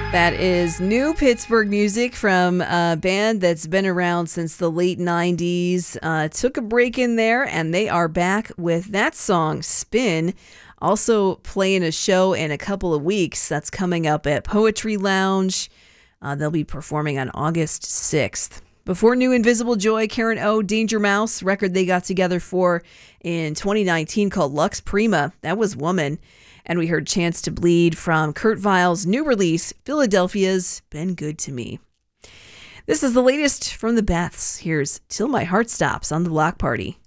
That is new Pittsburgh music from a band that's been around since the late 90s. Took a break in there, and they are back with that song, Spin. Also playing a show in a couple of weeks. That's coming up at Poetry Lounge. They'll be performing on August 6th. Before New Invisible Joy, Karen O, Danger Mouse, record they got together for in 2019 called Lux Prima. That was Woman. And we heard Chance to Bleed from Kurt Vile's new release, Philadelphia's Been Good to Me. This is the latest from the Beths. Here's Till My Heart Stops on the Block Party.